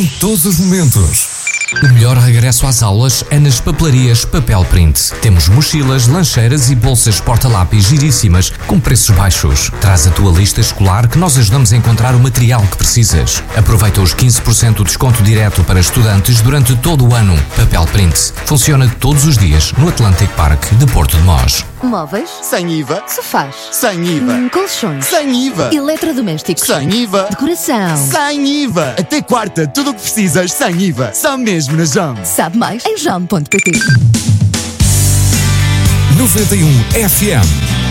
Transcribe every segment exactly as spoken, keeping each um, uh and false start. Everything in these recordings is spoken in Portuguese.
em todos os momentos. O melhor regresso às aulas é nas papelarias Papel Print. Temos mochilas, lancheiras e bolsas porta-lápis giríssimas com preços baixos. Traz a tua lista escolar que nós ajudamos a encontrar o material que precisas. Aproveita os quinze por cento de desconto direto para estudantes durante todo o ano. Papel Print. Funciona todos os dias no Atlantic Park de Porto de Mós. Móveis? Sem I V A. Sofás? Sem I V A. Hum, colchões? Sem I V A. Eletrodomésticos? Sem I V A. Decoração? Sem I V A. Até quarta, tudo o que precisas sem I V A. Só mesmo na Jam. Sabe mais em jam ponto pt. noventa e um F M.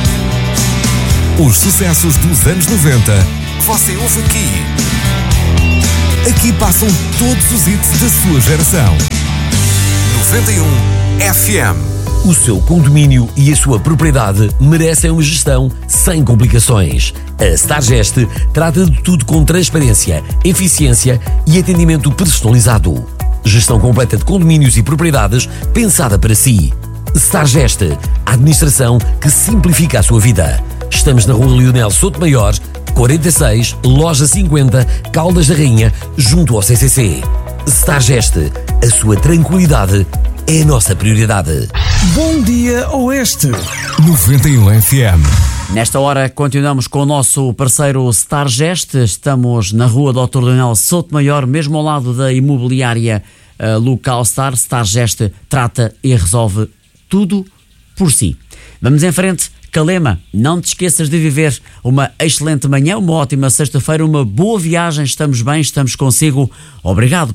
Os sucessos dos anos noventa que você ouve aqui. Aqui passam todos os hits da sua geração. noventa e um F M. O seu condomínio e a sua propriedade merecem uma gestão sem complicações. A Stargest trata de tudo com transparência, eficiência e atendimento personalizado. Gestão completa de condomínios e propriedades pensada para si. Stargest, a administração que simplifica a sua vida. Estamos na Rua Leonel Souto Maior, quarenta e seis, Loja cinquenta, Caldas da Rainha, junto ao C C C. Stargest, a sua tranquilidade é a nossa prioridade. Bom dia, Oeste. noventa e um F M. Nesta hora continuamos com o nosso parceiro Stargest. Estamos na Rua doutor Leonel Souto Maior, mesmo ao lado da imobiliária uh, Local Star. Stargest trata e resolve tudo por si. Vamos em frente. Calema, não te esqueças de viver uma excelente manhã, uma ótima sexta-feira, uma boa viagem. Estamos bem, estamos consigo. Obrigado